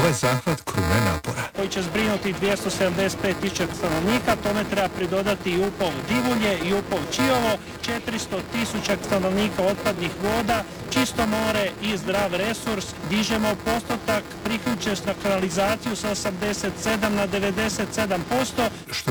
ovaj zahvat krune napora. Koji će zbrinuti 275.000 stanovnika, tome treba pridodati i Upov Divulje i Upov Čiovo, 400.000 stanovnika otpadnih voda, čisto more i zdrav resurs. Dižemo postotak priključenost na kanalizaciju sa 87 na 97%. Što